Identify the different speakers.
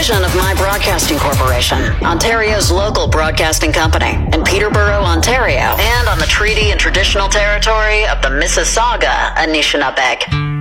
Speaker 1: division of My Broadcasting Corporation, Ontario's local broadcasting company, in Peterborough, Ontario, and on the treaty and traditional territory of the Mississauga Anishinaabe.